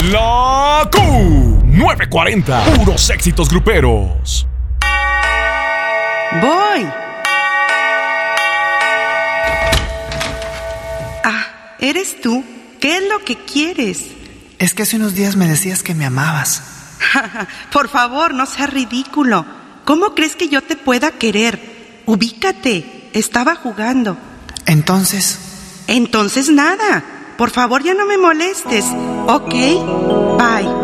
La Q940. Puros éxitos gruperos. Voy. Ah, ¿eres tú? ¿Qué es lo que quieres? Es que hace unos días me decías que me amabas. Por favor, no seas ridículo. ¿Cómo crees que yo te pueda querer? Ubícate. Estaba jugando. Entonces Entonces nada. Por favor, ya no me molestes. ¿Ok? Bye.